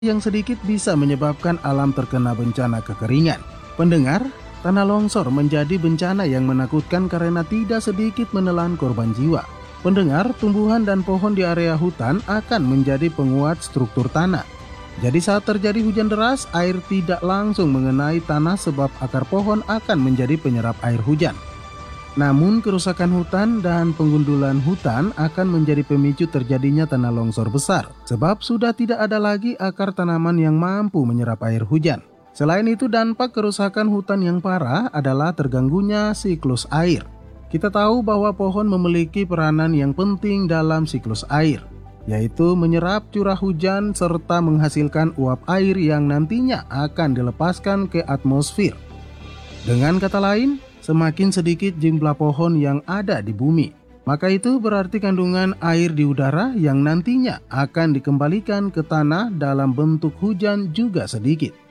yang sedikit bisa menyebabkan alam terkena bencana kekeringan. Pendengar, tanah longsor menjadi bencana yang menakutkan karena tidak sedikit menelan korban jiwa. Pendengar, tumbuhan dan pohon di area hutan akan menjadi penguat struktur tanah. Jadi saat terjadi hujan deras, air tidak langsung mengenai tanah sebab akar pohon akan menjadi penyerap air hujan. Namun kerusakan hutan dan penggundulan hutan akan menjadi pemicu terjadinya tanah longsor besar, sebab sudah tidak ada lagi akar tanaman yang mampu menyerap air hujan. Selain itu, dampak kerusakan hutan yang parah adalah terganggunya siklus air. Kita tahu bahwa pohon memiliki peranan yang penting dalam siklus air, yaitu menyerap curah hujan serta menghasilkan uap air yang nantinya akan dilepaskan ke atmosfer. Dengan kata lain, semakin sedikit jumlah pohon yang ada di bumi, maka itu berarti kandungan air di udara yang nantinya akan dikembalikan ke tanah dalam bentuk hujan juga sedikit.